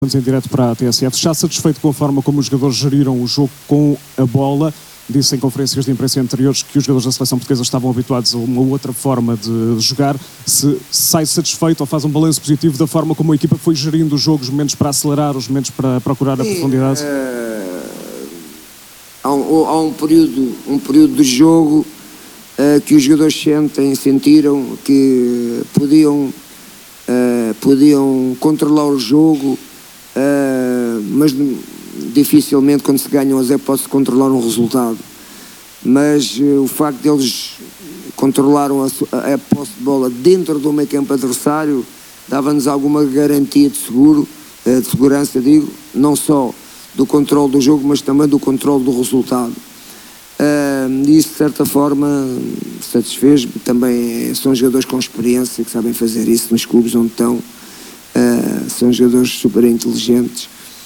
Estamos em direto para a TSF. Já satisfeito com a forma como os jogadores geriram o jogo com a bola, disse em conferências de imprensa anteriores que os jogadores da seleção portuguesa estavam habituados a uma outra forma de jogar. Se sai satisfeito ou faz um balanço positivo da forma como a equipa foi gerindo os jogos, os momentos para acelerar, os momentos para procurar a profundidade? Há um período de jogo que os jogadores sentiram que podiam controlar o jogo, mas dificilmente quando se ganham a 0 pode-se controlar um resultado. Mas o facto deles controlaram a posse de bola dentro do meio campo adversário dava-nos alguma garantia de segurança, não só do controle do jogo, mas também do controle do resultado. Isso de certa forma satisfez-me. Também são jogadores com experiência que sabem fazer isso nos clubes onde estão. São jogadores super inteligentes,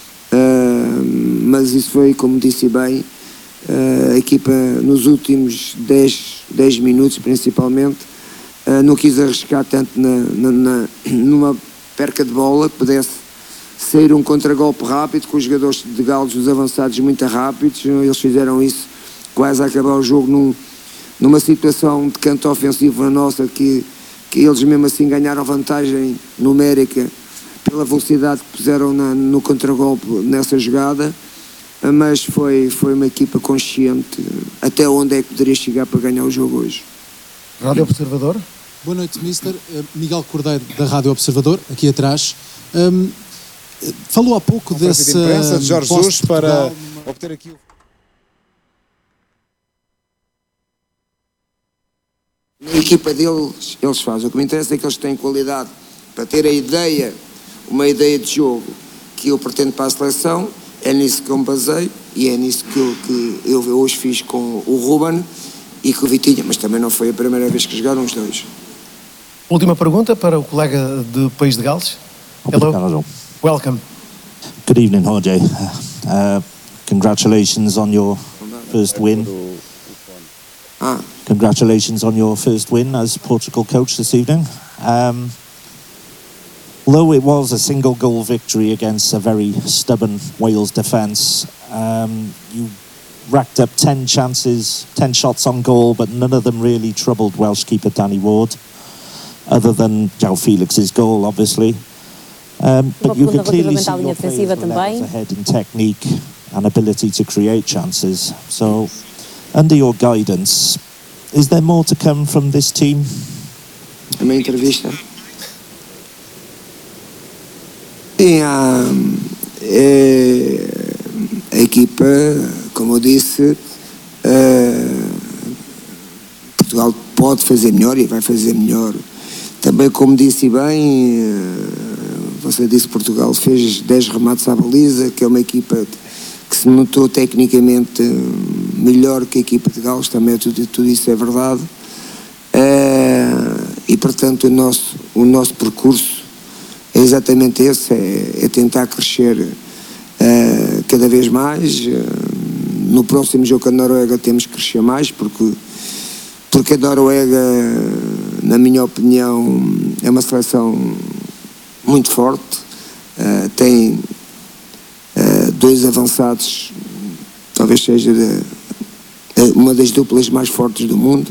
mas isso foi, como disse bem, a equipa nos últimos 10 minutos principalmente não quis arriscar tanto numa perca de bola que pudesse sair um contragolpe rápido, com os jogadores de Gales, os avançados muito rápidos. Eles fizeram isso quase a acabar o jogo numa situação de canto ofensivo na nossa, que eles mesmo assim ganharam vantagem numérica pela velocidade que puseram no contragolpe nessa jogada, mas foi uma equipa consciente até onde é que poderia chegar para ganhar o jogo hoje. Rádio Observador. Boa noite, Mister. Miguel Cordeiro, da Rádio Observador, aqui atrás. Falou há pouco dessa de imprensa de Jorge Jesus para obter aqui o... Na equipa deles, eles fazem. O que me interessa é que eles têm qualidade para ter uma ideia de jogo que eu pretendo para a seleção. É nisso que eu me baseio e é nisso que eu hoje fiz com o Ruben e com o Vitinha, mas também não foi a primeira vez que jogaram os dois. Última pergunta para o colega do País de Gales. Hello. Welcome. Good evening, Jorge. Congratulations on your first win. Congratulations on your first win as Portugal coach this evening. Although it was a single goal victory against a very stubborn Wales defence, you racked up 10 chances, 10 shots on goal, but none of them really troubled Welsh keeper Danny Ward, other than João Felix's goal, obviously. But you can clearly see your players were levels ahead in technique and ability to create chances. So, under your guidance, is there more to come from this team? A minha entrevista. Sim, a equipa, como eu disse, Portugal pode fazer melhor e vai fazer melhor. Também, como disse bem, você disse que Portugal fez 10 remates à baliza, que é uma equipa que se notou tecnicamente melhor que a equipa de Gales, também tudo isso é verdade. E portanto o nosso percurso é exatamente esse, é tentar crescer cada vez mais. No próximo jogo com a Noruega temos que crescer mais, porque a Noruega, na minha opinião, é uma seleção muito forte, tem dois avançados, talvez seja uma das duplas mais fortes do mundo,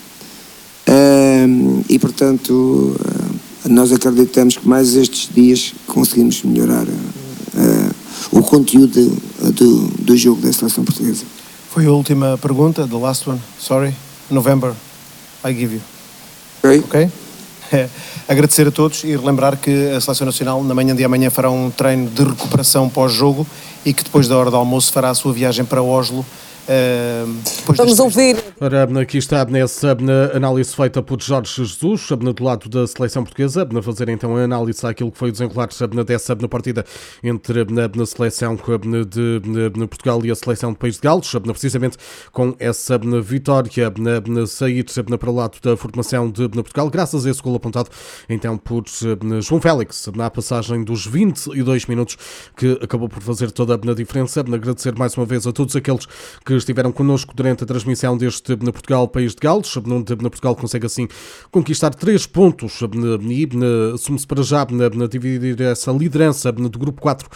e portanto nós acreditamos que mais estes dias conseguimos melhorar o conteúdo do jogo da seleção portuguesa. Foi a última pergunta, the last one, sorry. November, I give you. Ok? Agradecer a todos e relembrar que a Seleção Nacional na manhã de amanhã fará um treino de recuperação pós-jogo e que depois da hora do almoço fará a sua viagem para Oslo. Vamos ouvir. Ora, aqui está essa análise feita por Jorge Jesus, do lado da seleção portuguesa, a fazer então a análise àquilo que foi o desenrolar dessa partida entre a seleção de Portugal e a seleção do País de Gales, precisamente com essa vitória sair para o lado da formação de Portugal, graças a esse golo apontado então por João Félix, na passagem dos 22 minutos, que acabou por fazer toda a diferença. Agradecer mais uma vez a todos aqueles que estiveram connosco durante a transmissão deste Portugal-País de Gales, onde Portugal consegue assim conquistar 3 pontos e assume-se para já dividir essa liderança do Grupo 4